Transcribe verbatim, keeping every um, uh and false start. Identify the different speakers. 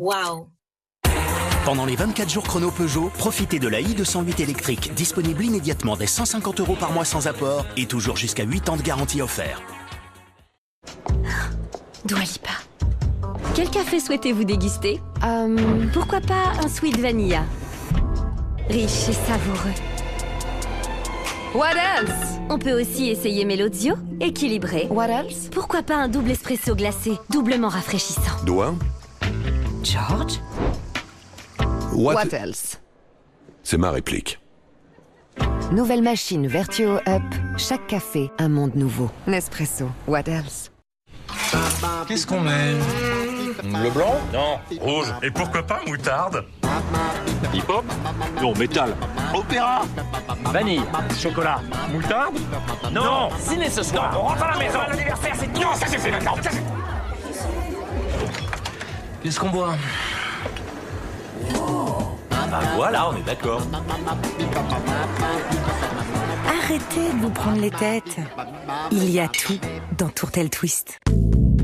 Speaker 1: Waouh!
Speaker 2: Pendant les vingt-quatre jours chrono Peugeot, profitez de la i deux cent huit électrique, disponible immédiatement dès cent cinquante euros par mois sans apport et toujours jusqu'à huit ans de garantie offert.
Speaker 3: Dua Lipa. Quel café souhaitez-vous déguster? euh, Pourquoi pas un sweet vanilla? Riche et savoureux. What else? On peut aussi essayer Melozio, équilibré. What else? Pourquoi pas un double espresso glacé, doublement rafraîchissant.
Speaker 4: Doigt.
Speaker 3: George?
Speaker 4: What,
Speaker 5: What else?
Speaker 4: C'est ma réplique.
Speaker 5: Nouvelle machine Vertuo Up. Chaque café, un monde nouveau. Nespresso. What else?
Speaker 6: Qu'est-ce qu'on met?
Speaker 7: Le blanc?
Speaker 6: Non. Rouge. Et pourquoi pas moutarde?
Speaker 7: Hip-hop? Non, métal.
Speaker 6: Opéra?
Speaker 7: Vanille. Chocolat.
Speaker 6: Moutarde?
Speaker 7: Non, ciné ce soir.
Speaker 6: On rentre à la maison. L'anniversaire, c'est tout. Non, ça suffit maintenant.
Speaker 7: Qu'est-ce qu'on boit? Ah voilà, on est d'accord.
Speaker 8: Arrêtez de vous prendre les têtes. Il y a tout dans Tourtel Twist.